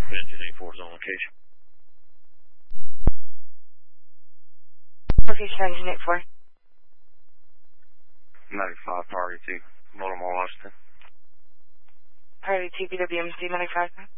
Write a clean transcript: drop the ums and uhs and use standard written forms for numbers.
Engine 84 is on location. Location engine 84. 95 priority 2, Baltimore, Washington. Priority 2 BWMC 95.